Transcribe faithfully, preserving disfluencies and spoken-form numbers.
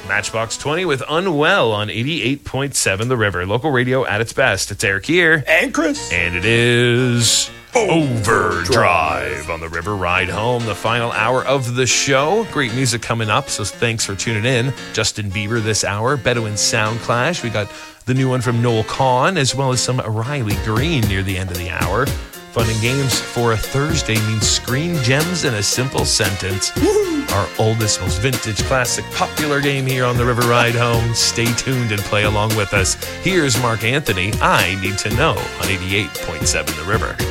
Matchbox twenty with Unwell on eighty-eight point seven The River. Local radio at its best. It's Eric here. And Chris. And it is Overdrive on the River Ride Home, the final hour of the show. Great music coming up, so thanks for tuning in. Justin Bieber this hour, Bedouin Sound Clash. We got the new one from Noel Kahn, as well as some Riley Green near the end of the hour. Fun and games for a Thursday means screen gems in a simple sentence. Our oldest, most vintage, classic, popular game here on the River Ride Home. Stay tuned and play along with us. Here's Mark Anthony, I Need to Know on eighty-eight point seven The River.